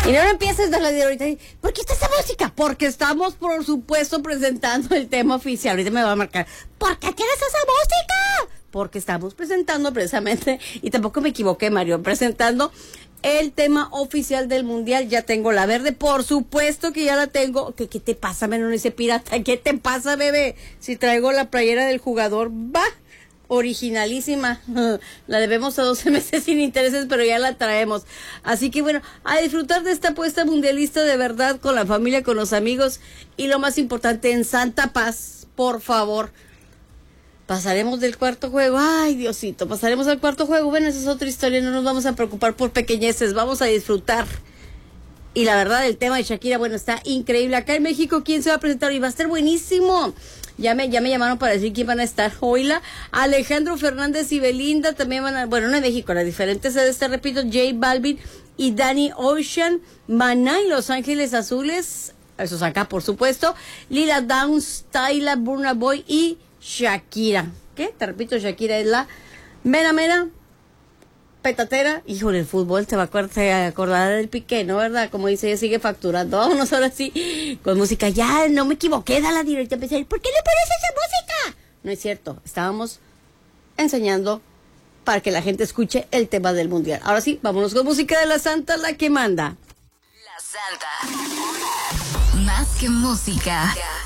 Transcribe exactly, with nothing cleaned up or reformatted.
Y no empieces de la de ahorita. ¿Por qué está esa música? Porque estamos, por supuesto, presentando el tema oficial. Ahorita me va a marcar. ¿Por qué tienes esa música? Porque estamos presentando precisamente, y tampoco me equivoqué, Mario, presentando el tema oficial del Mundial. Ya tengo la verde, por supuesto que ya la tengo. ¿Qué, qué te pasa, menón, ese pirata? ¿Qué te pasa, bebé? Si traigo la playera del jugador, va. Originalísima, la debemos a doce meses sin intereses, pero ya la traemos. Así que bueno, a disfrutar de esta apuesta mundialista de verdad, con la familia, con los amigos y lo más importante, en santa paz, por favor. Pasaremos del cuarto juego, ay Diosito, pasaremos al cuarto juego. Bueno, esa es otra historia, no nos vamos a preocupar por pequeñeces, vamos a disfrutar. Y la verdad, el tema de Shakira, bueno, está increíble. Acá en México, ¿quién se va a presentar? Y va a estar buenísimo. Ya me, ya me llamaron para decir quién van a estar. Oila, Alejandro Fernández y Belinda también van a, bueno, no en México, las diferentes sedes, te repito, J Balvin y Danny Ocean, Maná y Los Ángeles Azules, esos acá, por supuesto, Lila Downs, Tyla, Burna Boy y Shakira. ¿Qué? Te repito, Shakira es la mera, mera petatera. Híjole, el fútbol te va a acordar, acordar del Piqué, ¿no? ¿Verdad? Como dice, ella sigue facturando. Vámonos ahora sí con música. Ya, no me equivoqué, da la directa. Empecé, ¿por qué le pones esa música? No es cierto, estábamos enseñando para que la gente escuche el tema del Mundial. Ahora sí, vámonos con música de la Santa, la que manda. La Santa. Más que música.